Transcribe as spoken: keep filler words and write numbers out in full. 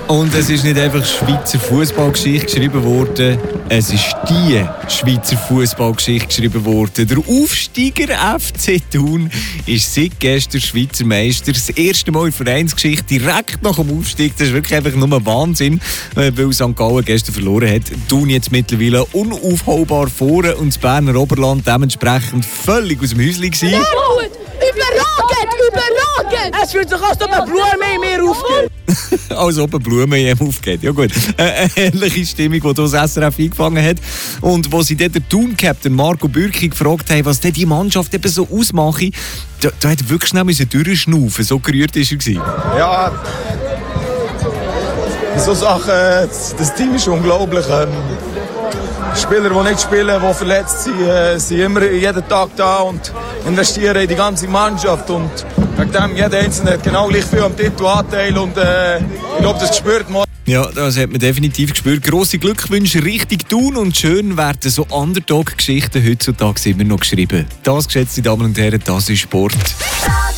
Und es ist nicht einfach Schweizer Fußballgeschichte geschrieben worden, es ist die Schweizer Fußballgeschichte geschrieben worden. Der Aufsteiger F C Thun ist seit gestern Schweizer Meister. Das erste Mal in der Vereinsgeschichte direkt nach dem Aufstieg. Das ist wirklich einfach nur Wahnsinn, weil Sankt Gallen gestern verloren hat. Thun jetzt mittlerweile unaufholbar vorne und das Berner Oberland dementsprechend völlig aus dem Häuschen gewesen. Sehr gut! Überragend! Überragend! Es fühlt sich an, als ob eine Blume in mir aufgeht. Als ob eine Blume in ihm aufgeht. Ja gut, eine ähnliche Stimmung, die das S R F eingefangen hat. Und wo sie dann den Thun-Captain Marco Bürki gefragt haben, was denn die Mannschaft eben so ausmache, da, da hat er wirklich schnell durchschnaufen. So gerührt war er. Ja, so Sachen, das Team ist unglaublich. Ähm, Spieler, die nicht spielen, die verletzt sind, äh, sind immer jeden Tag da und investieren in die ganze Mannschaft. Und wegen dem, jeder Einzelne hat genau gleich viel am Titelanteil und äh, ich glaube, das spürt man. Ja, das hat man definitiv gespürt. Grosse Glückwünsche Richtung Thun und schön werden so Underdog-Geschichten heutzutage immer noch geschrieben. Das, geschätzte Damen und Herren, das ist Sport.